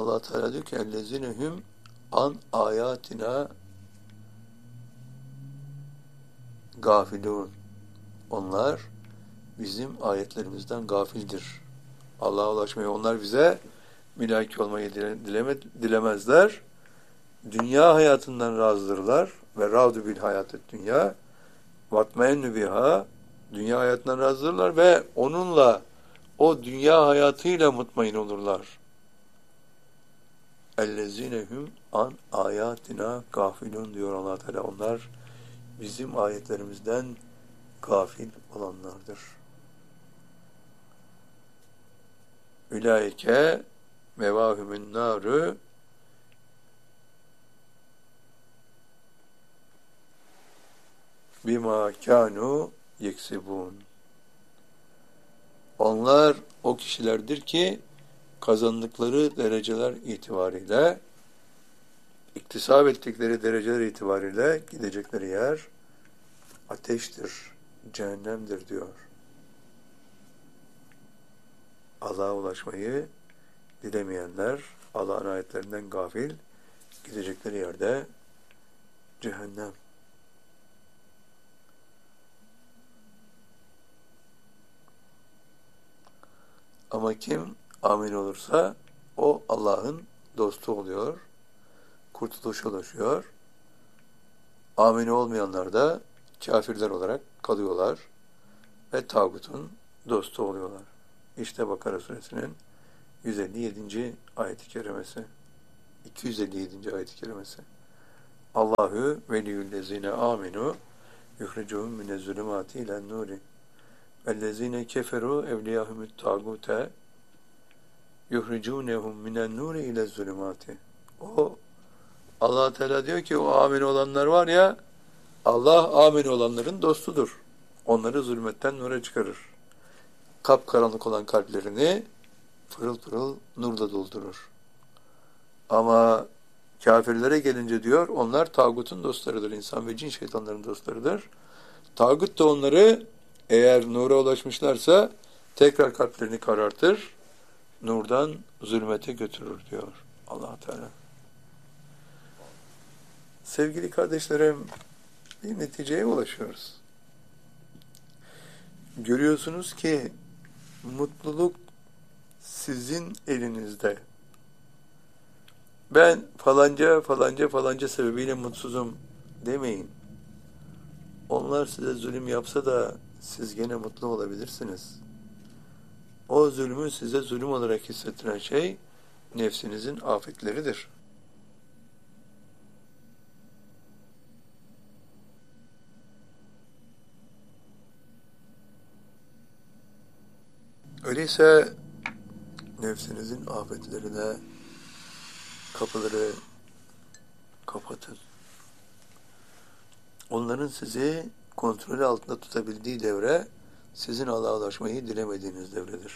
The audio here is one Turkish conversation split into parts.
Allah Teala diyor ki ellezinehum an ayatina gafilun. Onlar bizim ayetlerimizden gafildir. Allah'a ulaşmayı onlar bize mülaki olmayı dilemezler. Dünya hayatından razıdırlar ve râdu bil hayatı dünya vatmennü biha dünya hayatından razıdırlar ve onunla o dünya hayatıyla mutmain olurlar. Ellezinehum an ayatina gafilun diyor Allah Teala. Onlar bizim ayetlerimizden gafil olanlardır. Ülaike mevâhümün nârü bima kânû yeksibûn. Onlar o kişilerdir ki kazandıkları dereceler itibariyle, iktisap ettikleri dereceler itibariyle gidecekleri yer ateştir, cehennemdir diyor. Allah'a ulaşmayı dilemeyenler, Allah'ın ayetlerinden gafil, gidecekleri yerde cehennem. Ama kim amin olursa o Allah'ın dostu oluyor, kurtuluşa ulaşıyor. Amin olmayanlar da kafirler olarak kalıyorlar ve tağutun dostu oluyorlar. İşte Bakara suresinin 157. ayet-i kerimesi. 257. ayet-i kerimesi. Allahu veliyyüllezine aminu yuhricuhum minezzulümati ilen nuri vellezine keferu evliyahumut tağute yuhricunehum minen nuri ile zulümati. O Allah Teala diyor ki o amin olanlar var ya, Allah amin olanların dostudur. Onları zulmetten nura çıkarır. Kapkaranlık olan kalplerini pırıl pırıl nurla doldurur. Ama kafirlere gelince diyor, onlar tağutun dostlarıdır. İnsan ve cin şeytanların dostlarıdır. Tağut da onları eğer nura ulaşmışlarsa tekrar kalplerini karartır, nurdan zulmete götürür diyor Allah Teala. Sevgili kardeşlerim, bir neticeye ulaşıyoruz. Görüyorsunuz ki mutluluk sizin elinizde. Ben falanca sebebiyle mutsuzum demeyin. Onlar size zulüm yapsa da siz gene mutlu olabilirsiniz. O zulmü size zulüm olarak hissettiren şey nefsinizin afetleridir. Öyleyse nefsinizin afetlerine kapıları kapatın. Onların sizi kontrol altında tutabildiği devre sizin Allah'a ulaşmayı dilemediğiniz devredir.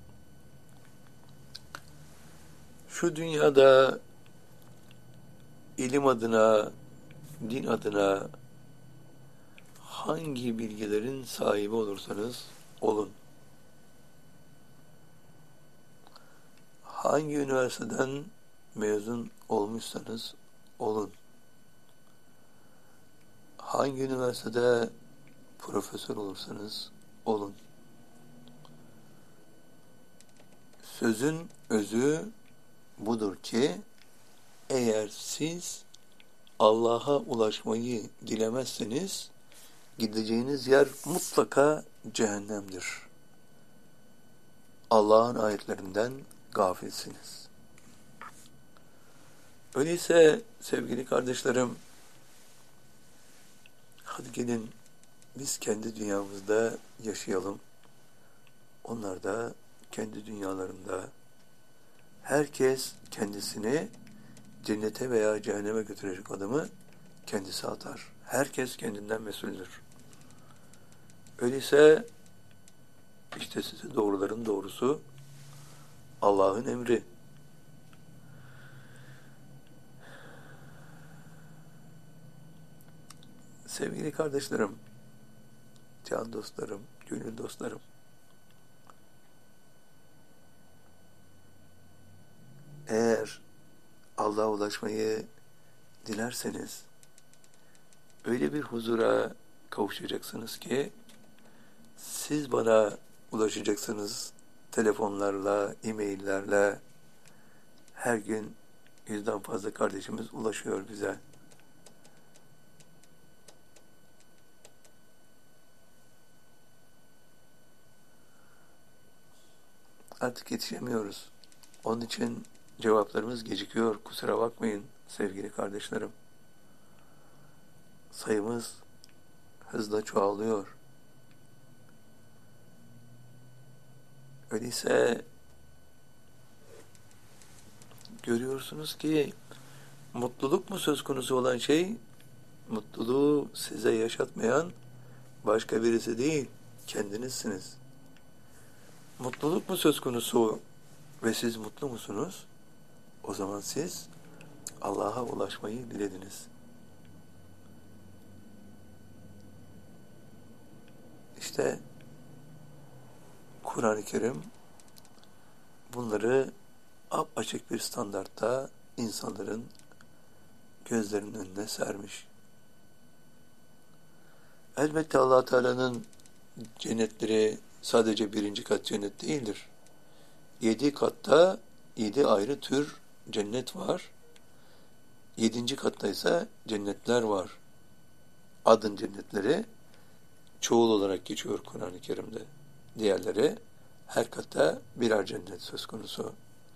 Şu dünyada ilim adına, din adına hangi bilgilerin sahibi olursanız olun, hangi üniversiteden mezun olmuşsanız olun, hangi üniversitede profesör olursanız olun, sözün özü budur ki eğer siz Allah'a ulaşmayı dilemezseniz gideceğiniz yer mutlaka cehennemdir. Allah'ın ayetlerinden gafilsiniz. Öyleyse sevgili kardeşlerim, hadi gelin biz kendi dünyamızda yaşayalım. Onlar da kendi dünyalarında. Herkes kendisini cennete veya cehenneme götürecek adımı kendisi atar. Herkes kendinden mesuldür. Öyleyse işte size doğruların doğrusu Allah'ın emri. Sevgili kardeşlerim, can dostlarım, gönül dostlarım, eğer Allah'a ulaşmayı dilerseniz öyle bir huzura kavuşacaksınız ki siz bana ulaşacaksınız telefonlarla, e-maillerle. Her gün 100'den fazla kardeşimiz ulaşıyor bize. Artık yetişemiyoruz. Onun için cevaplarımız gecikiyor. Kusura bakmayın sevgili kardeşlerim. Sayımız hızla çoğalıyor. Öyleyse görüyorsunuz ki mutluluk mu söz konusu olan şey, mutluluğu size yaşatmayan başka birisi değil, kendinizsiniz. Mutluluk mu söz konusu ve siz mutlu musunuz? O zaman siz Allah'a ulaşmayı dilediniz. İşte Kur'an-ı Kerim bunları apaçık bir standartta insanların gözlerinin önüne sermiş. Elbette Allah Teala'nın cennetleri sadece 1. kat cennet değildir. 7 katta 7 ayrı tür cennet var. 7. katta ise cennetler var. Adın cennetleri çoğul olarak geçiyor Kur'an-ı Kerim'de. Diğerleri her katta birer cennet söz konusu.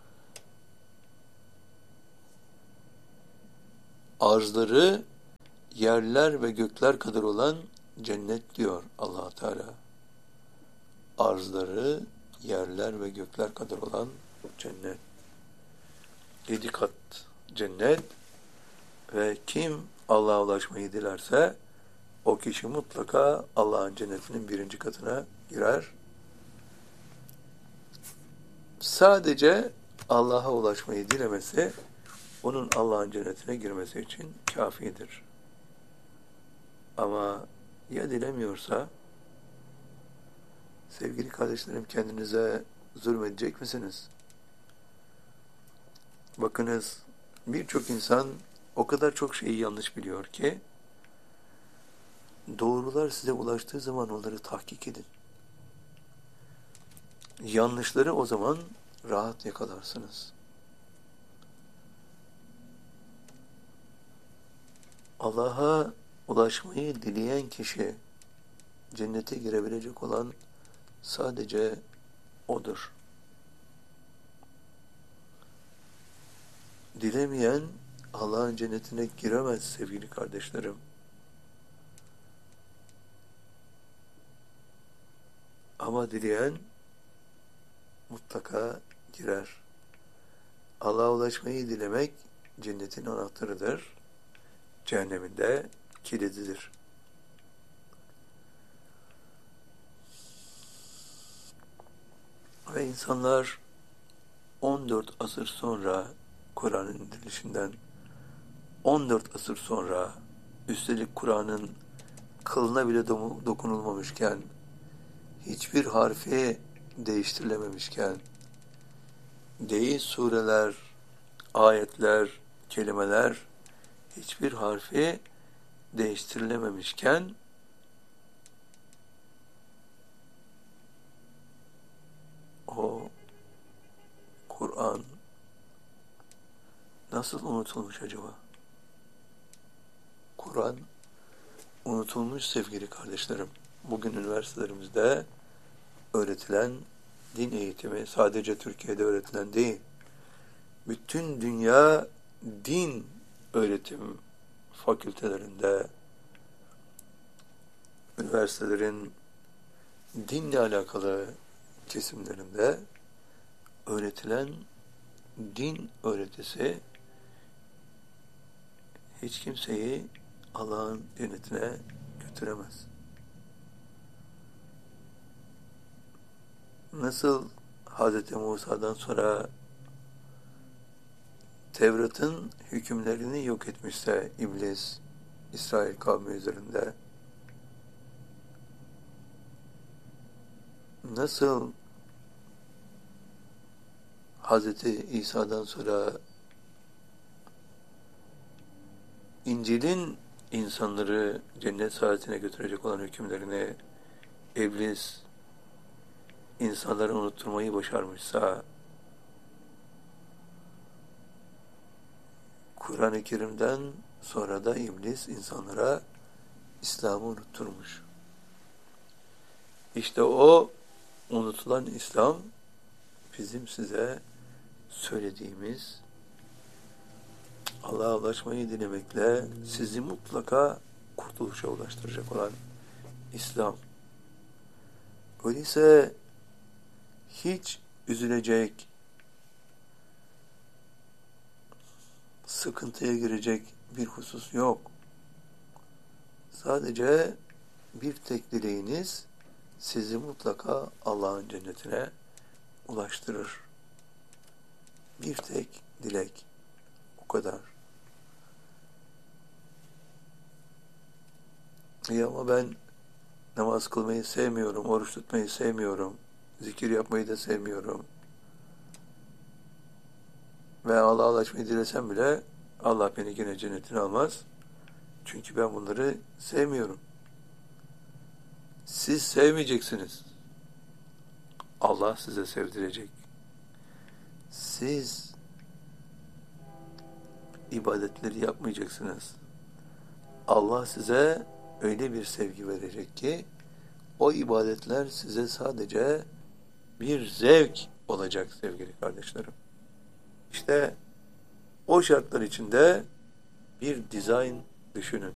Arzları yerler ve gökler kadar olan cennet diyor Allah Teala. Arzları yerler ve gökler kadar olan cennet. 7 kat cennet ve kim Allah'a ulaşmayı dilerse o kişi mutlaka Allah'ın cennetinin 1. katına girer. Sadece Allah'a ulaşmayı dilemesi onun Allah'ın cennetine girmesi için kafidir. Ama ya dilemiyorsa, sevgili kardeşlerim, kendinize zulmedecek misiniz? Bakınız, birçok insan o kadar çok şeyi yanlış biliyor ki, doğrular size ulaştığı zaman onları tahkik edin. Yanlışları o zaman rahat yakalarsınız. Allah'a ulaşmayı dileyen kişi cennete girebilecek olan sadece O'dur. Dilemeyen Allah'ın cennetine giremez sevgili kardeşlerim. Ama dileyen mutlaka girer. Allah'a ulaşmayı dilemek cennetin anahtarıdır. Cehennemin de kilididir. Ve insanlar 14 asır sonra Kur'an'ın indirilişinden 14 asır sonra üstelik Kur'an'ın kılına bile dokunulmamışken hiçbir harfi değiştirilememişken değil sureler, ayetler, kelimeler hiçbir harfi değiştirilememişken o Kur'an nasıl unutulmuş acaba? Kur'an unutulmuş sevgili kardeşlerim. Bugün üniversitelerimizde öğretilen din eğitimi sadece Türkiye'de öğretilen değil. Bütün dünya din öğretim fakültelerinde, üniversitelerin dinle alakalı kesimlerinde öğretilen din öğretisi hiç kimseyi Allah'ın cennetine götüremez. Nasıl Hz. Musa'dan sonra Tevrat'ın hükümlerini yok etmişse İblis, İsrail kavmi üzerinde, nasıl Hz. İsa'dan sonra İncil'in insanları cennet saadetine götürecek olan hükümlerini iblis insanları unutturmayı başarmışsa, Kur'an-ı Kerim'den sonra da iblis insanlara İslam'ı unutturmuş. İşte o unutulan İslam bizim size söylediğimiz Allah'a ulaşmayı dilemekle sizi mutlaka kurtuluşa ulaştıracak olan İslam. Öyleyse hiç üzülecek, sıkıntıya girecek bir husus yok. Sadece bir tek dileğiniz sizi mutlaka Allah'ın cennetine ulaştırır. Bir tek dilek. O kadar. Ama ben namaz kılmayı sevmiyorum, oruç tutmayı sevmiyorum, zikir yapmayı da sevmiyorum. Ve Allah'a ulaşmayı dilesem bile Allah beni yine cennetine almaz. Çünkü ben bunları sevmiyorum. Siz sevmeyeceksiniz. Allah size sevdirecek. Siz ibadetleri yapmayacaksınız. Allah size öyle bir sevgi verecek ki o ibadetler size sadece bir zevk olacak sevgili kardeşlerim. İşte o şartlar içinde bir dizayn düşünün.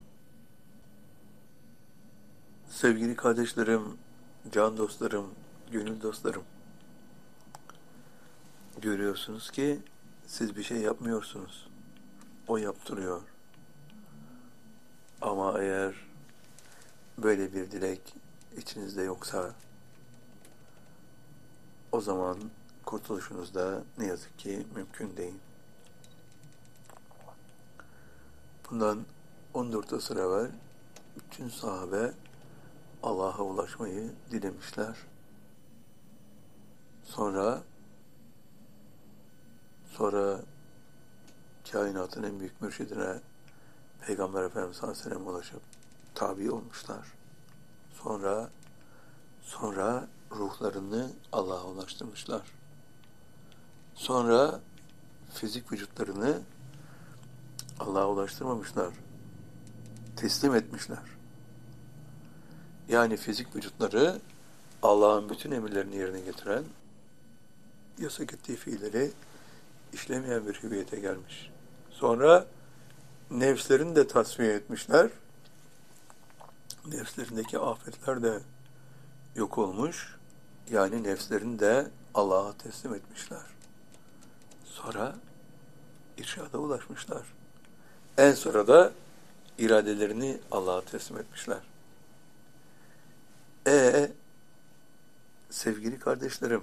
Sevgili kardeşlerim, can dostlarım, gönül dostlarım, görüyorsunuz ki siz bir şey yapmıyorsunuz. O yaptırıyor. Ama eğer böyle bir dilek içinizde yoksa o zaman kurtuluşunuz da ne yazık ki mümkün değil. Bundan 14 asır evvel bütün sahabe Allah'a ulaşmayı dilemişler. Sonra kainatın en büyük mürşidine Peygamber Efendimiz sallallahu aleyhi ve sellem ulaşıp tabi olmuşlar. Sonra ruhlarını Allah'a ulaştırmışlar. Sonra fizik vücutlarını Allah'a ulaştırmamışlar. Teslim etmişler. Yani fizik vücutları Allah'ın bütün emirlerini yerine getiren, yasak ettiği fiilleri işlemeyen bir hüviyete gelmiş. Sonra nefslerini de tasfiye etmişler. Nefslerindeki afetler de yok olmuş. Yani nefslerini de Allah'a teslim etmişler. Sonra irşada ulaşmışlar. En sonra da iradelerini Allah'a teslim etmişler. Sevgili kardeşlerim,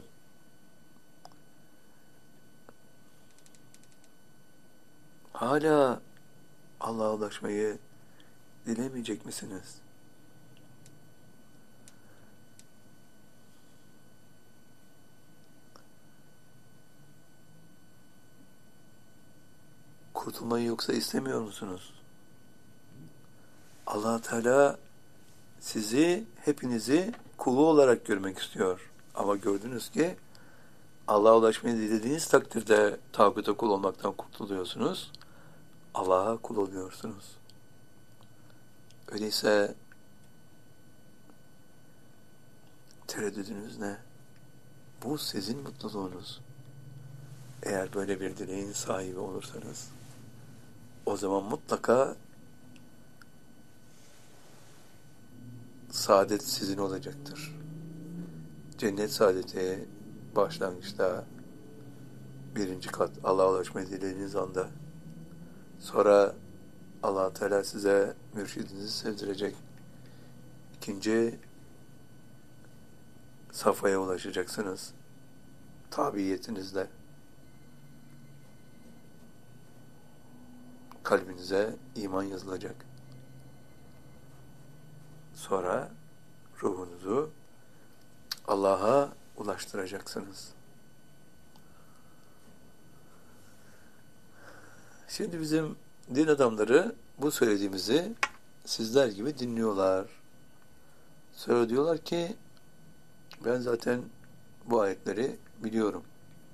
hala Allah'a ulaşmayı dilemeyecek misiniz? Kurtulmayı yoksa istemiyor musunuz? Allah Teala sizi, hepinizi kulu olarak görmek istiyor. Ama gördünüz ki Allah'a ulaşmayı dilediğiniz takdirde tağuta kul olmaktan kurtuluyorsunuz. Allah'a kul oluyorsunuz. Öyleyse tereddüdünüz ne? Bu sizin mutluluğunuz. Eğer böyle bir dileğin sahibi olursanız, o zaman mutlaka saadet sizin olacaktır. Cennet saadeti başlangıçta birinci kat Allah'a ulaşmayı dilediğiniz anda, sonra Allah Teala size mürşidinizi sevdirecek. İkinci safhaya ulaşacaksınız. Tabiiyetinizle. Kalbinize iman yazılacak. Sonra ruhunuzu Allah'a ulaştıracaksınız. Şimdi bizim din adamları bu söylediğimizi sizler gibi dinliyorlar. Sonra diyorlar ki ben zaten bu ayetleri biliyorum.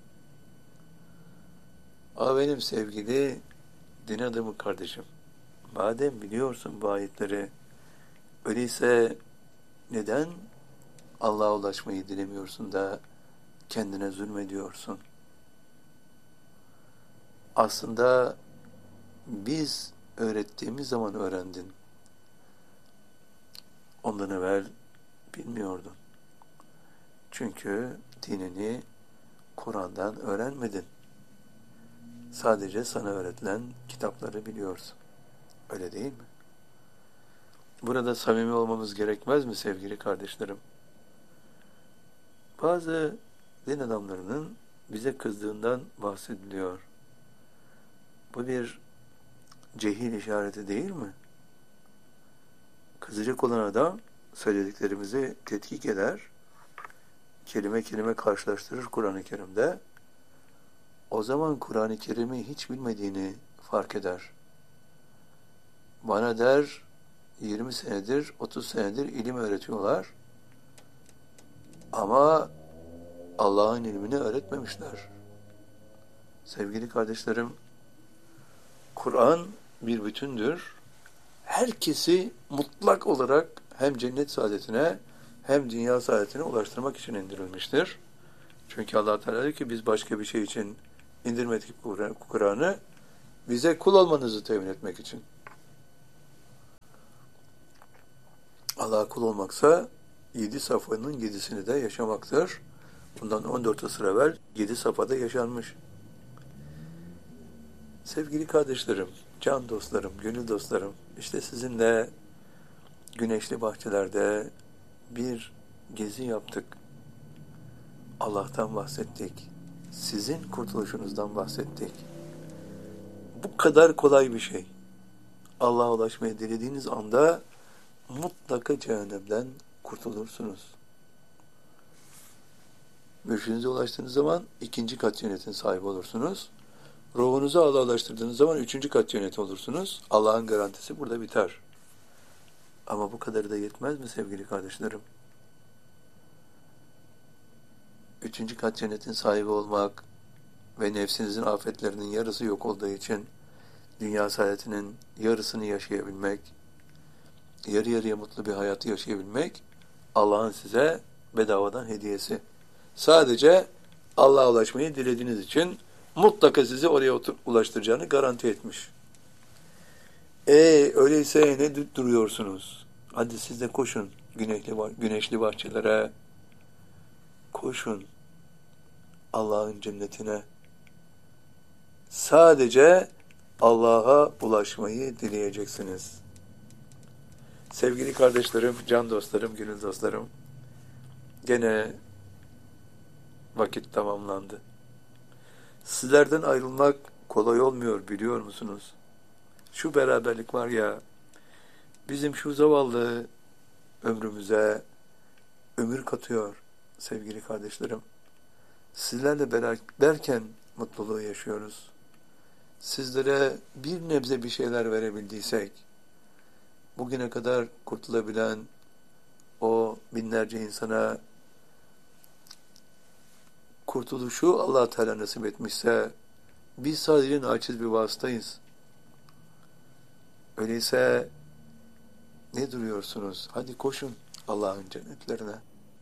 Benim sevgili din adamı kardeşim, madem biliyorsun bu ayetleri, öyleyse neden Allah'a ulaşmayı dilemiyorsun da kendine zulmediyorsun? Aslında biz öğrettiğimiz zaman öğrendin. Ondan evvel bilmiyordun. Çünkü dinini Kur'an'dan öğrenmedin. Sadece sana öğretilen kitapları biliyorsun. Öyle değil mi? Burada samimi olmamız gerekmez mi sevgili kardeşlerim? Bazı din adamlarının bize kızdığından bahsediliyor. Bu bir cehil işareti değil mi? Kızacak olan adam söylediklerimizi tetkik eder, kelime kelime karşılaştırır Kur'an-ı Kerim'de. O zaman Kur'an-ı Kerim'i hiç bilmediğini fark eder. Bana der 20 senedir, 30 senedir ilim öğretiyorlar. Ama Allah'ın ilmini öğretmemişler. Sevgili kardeşlerim, Kur'an bir bütündür. Herkesi mutlak olarak hem cennet saadetine hem dünya saadetine ulaştırmak için indirilmiştir. Çünkü Allah Teala diyor ki biz başka bir şey için indirmedik Kur'an'ı, bize kul olmanızı temin etmek için. Allah'a kul olmaksa 7 safhanın 7'sini de yaşamaktır. Bundan 14 asır evvel 7 safhada yaşanmış. Sevgili kardeşlerim, can dostlarım, gönül dostlarım, işte sizinle güneşli bahçelerde bir gezi yaptık. Allah'tan bahsettik. Sizin kurtuluşunuzdan bahsettik. Bu kadar kolay bir şey. Allah'a ulaşmayı dilediğiniz anda mutlaka cehennemden kurtulursunuz. Mürşidinize ulaştığınız zaman 2. kat cennetin sahibi olursunuz. Ruhunuzu Allah'a ulaştırdığınız zaman 3. kat cennet olursunuz. Allah'ın garantisi burada biter. Ama bu kadarı da yetmez mi sevgili kardeşlerim? 3. kat cennetin sahibi olmak ve nefsinizin afetlerinin yarısı yok olduğu için dünya saadetinin yarısını yaşayabilmek, yarı yarıya mutlu bir hayatı yaşayabilmek Allah'ın size bedavadan hediyesi. Sadece Allah'a ulaşmayı dilediğiniz için mutlaka sizi oraya ulaştıracağını garanti etmiş. Öyleyse ne duruyorsunuz? Hadi siz de koşun güneşli bahçelere. Koşun Allah'ın cennetine. Sadece Allah'a ulaşmayı dileyeceksiniz. Sevgili kardeşlerim, can dostlarım, gönül dostlarım, gene vakit tamamlandı. Sizlerden ayrılmak kolay olmuyor biliyor musunuz? Şu beraberlik var ya, bizim şu zavallı ömrümüze ömür katıyor sevgili kardeşlerim. Sizlerle beraberken mutluluğu yaşıyoruz. Sizlere bir nebze bir şeyler verebildiysek, bugüne kadar kurtulabilen o binlerce insana kurtuluşu Allah Teala nasip etmişse, biz sadece naçiz bir vasıtayız. Öyleyse ne duruyorsunuz? Hadi koşun Allah'ın cennetlerine.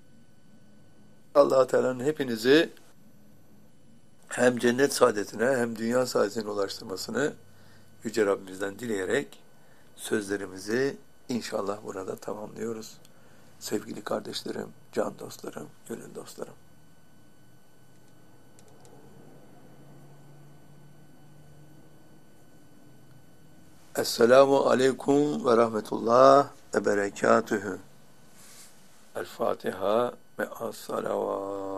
Allah Teala'nın hepinizi hem cennet saadetine hem dünya saadetine ulaştırmasını Yüce Rabbimizden dileyerek sözlerimizi inşallah burada tamamlıyoruz. Sevgili kardeşlerim, can dostlarım, gönül dostlarım. Esselamu aleyküm ve rahmetullah ve berekatühü. El Fatiha ve as-salavat.